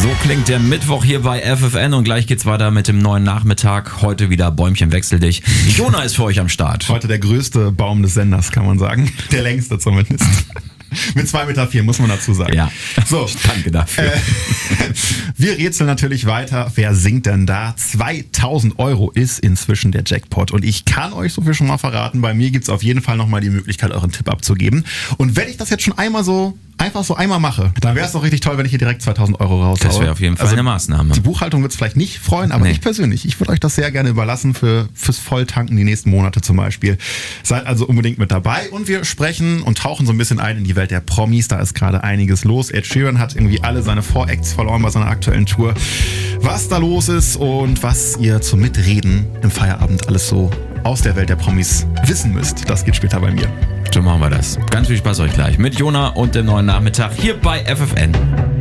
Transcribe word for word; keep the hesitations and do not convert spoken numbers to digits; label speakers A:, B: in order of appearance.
A: So klingt der Mittwoch hier bei F F N und gleich geht's weiter mit dem neuen Nachmittag. Heute wieder Bäumchen wechsel dich. Jona ist für euch am Start.
B: Heute der größte Baum des Senders, kann man sagen. Der längste zumindest. Mit zwei Meter vier, muss man dazu sagen.
A: Ja,
B: so,
A: danke dafür.
B: Äh, wir rätseln natürlich weiter. Wer singt denn da? zweitausend Euro ist inzwischen der Jackpot. Und ich kann euch so viel schon mal verraten, bei mir gibt's auf jeden Fall nochmal die Möglichkeit, euren Tipp abzugeben. Und wenn ich das jetzt schon einmal so, einfach so einmal mache, dann wäre es doch richtig toll, wenn ich hier direkt zweitausend Euro raushaue.
A: Das wäre auf jeden Fall also eine Maßnahme.
B: Die Buchhaltung wird's vielleicht nicht freuen, aber nee. Ich persönlich, ich würde euch das sehr gerne überlassen für fürs Volltanken die nächsten Monate zum Beispiel. Seid also unbedingt mit dabei und wir sprechen und tauchen so ein bisschen ein in die Welt der Promis. Da ist gerade einiges los. Ed Sheeran hat irgendwie alle seine Voracts verloren bei seiner aktuellen Tour. Was da los ist und was ihr zum Mitreden im Feierabend alles so aus der Welt der Promis wissen müsst, das geht später bei mir.
A: So machen wir das. Ganz viel Spaß euch gleich mit Jona und dem neuen Nachmittag hier bei F F N.